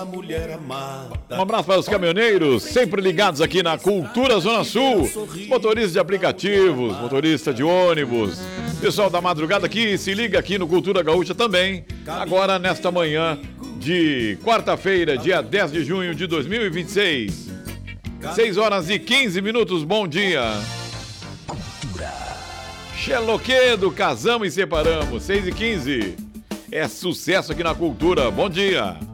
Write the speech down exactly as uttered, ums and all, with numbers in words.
mulher amada. Um abraço para os caminhoneiros, sempre ligados aqui na Cultura Zona Sul. Motoristas de aplicativos, motorista de ônibus. Pessoal da madrugada aqui, se liga aqui no Cultura Gaúcha também. Agora, nesta manhã de quarta-feira, dia dez de junho de dois mil e vinte e seis. seis horas e quinze minutos, bom dia. Xeloquedo, casamos e separamos, seis e quinze. É sucesso aqui na Cultura, bom dia.